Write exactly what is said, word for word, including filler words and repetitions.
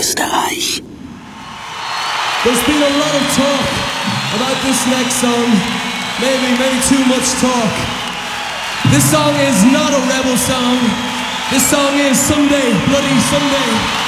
Österreich. There's been a lot of talk about this next song. Maybe, maybe too much talk. This song is not a rebel song. This song is Someday, Bloody Someday.